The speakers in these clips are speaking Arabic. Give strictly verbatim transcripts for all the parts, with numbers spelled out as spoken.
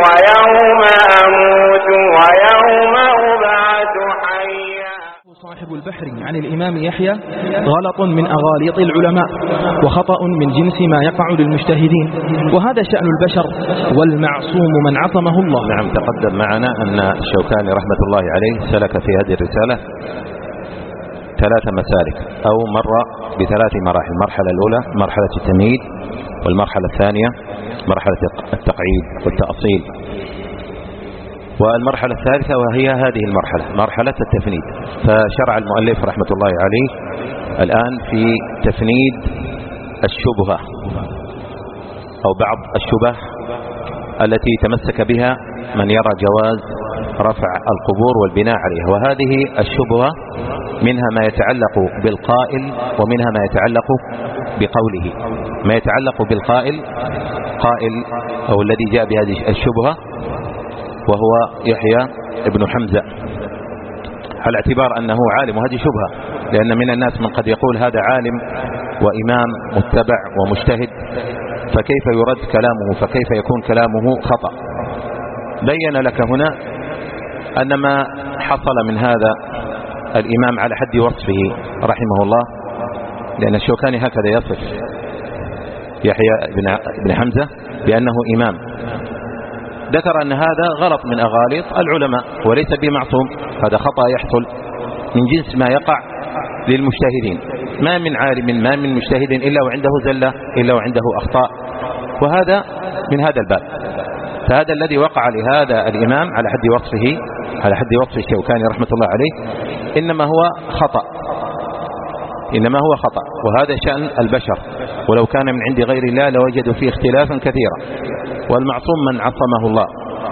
ويوم أموت ويوم أبعث حيا. صاحب البحر عن الإمام يحيى غلط من أغاليط العلماء وخطأ من جنس ما يقع للمجتهدين، وهذا شأن البشر والمعصوم من عصمه الله. نعم، تقدم معنا أن الشوكاني رحمة الله عليه سلك في هذه الرسالة ثلاث مسالك، أو مر بثلاث مراحل: المرحلة الأولى مرحلة التمهيد، والمرحلة الثانية مرحلة التقعيد والتأصيل، والمرحلة الثالثة وهي هذه المرحلة مرحلة التفنيد. فشرع المؤلف رحمة الله عليه الآن في تفنيد الشبهة أو بعض الشبه التي تمسك بها من يرى جواز رفع القبور والبناء عليها. وهذه الشبهة منها ما يتعلق بالقائل ومنها ما يتعلق بقوله. ما يتعلق بالقائل قائل أو الذي جاء بهذه الشبهة وهو يحيى ابن حمزة، على اعتبار أنه عالم، وهذه شبهة، لأن من الناس من قد يقول هذا عالم وإمام متبع ومجتهد، فكيف يرد كلامه، فكيف يكون كلامه خطأ. بين لك هنا أن ما حصل من هذا الإمام على حد وصفه رحمه الله، لأن الشوكاني هكذا يصف يحيى بن حمزة بأنه إمام، ذكر أن هذا غلط من أغاليط العلماء وليس بمعصوم، هذا خطأ يحصل من جنس ما يقع للمجتهدين. ما من عالم ما من مجتهد إلا وعنده زلة إلا وعنده أخطاء، وهذا من هذا الباب. فهذا الذي وقع لهذا الإمام على حد وصفه على حد وصف الشوكاني رحمة الله عليه إنما هو خطأ إنما هو خطأ وهذا شأن البشر، ولو كان من عند غير الله لوجدوا فيه اختلافا كثيرا، والمعصوم من عصمه الله.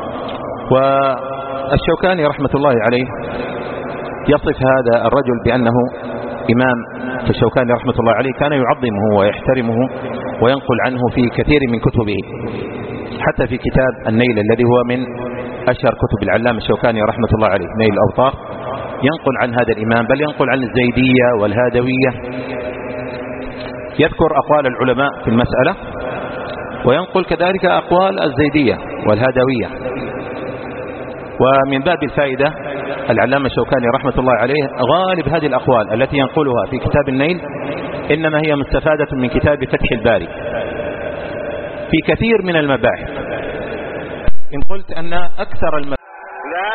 والشوكاني رحمة الله عليه يصف هذا الرجل بأنه إمام. فالشوكاني رحمة الله عليه كان يعظمه ويحترمه وينقل عنه في كثير من كتبه، حتى في كتاب النيل الذي هو من أشهر كتب العلامة الشوكاني رحمة الله عليه، نيل الأوطار، ينقل عن هذا الإمام، بل ينقل عن الزيدية والهادوية، يذكر أقوال العلماء في المسألة وينقل كذلك أقوال الزيدية والهادوية. ومن باب الفائدة العلامة الشوكاني رحمة الله عليه غالب هذه الأقوال التي ينقلها في كتاب النيل إنما هي مستفادة من كتاب فتح الباري في كثير من المباحث. إن قلت أن أكثر المباحث